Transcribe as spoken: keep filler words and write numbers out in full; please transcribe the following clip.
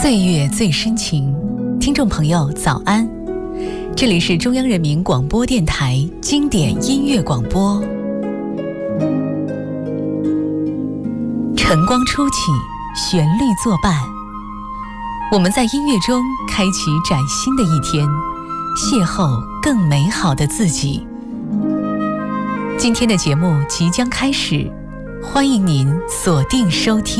岁月最深情，听众朋友早安，这里是中央人民广播电台经典音乐广播。晨光初起，旋律作伴，我们在音乐中开启崭新的一天，邂逅更美好的自己。今天的节目即将开始，欢迎您锁定收听。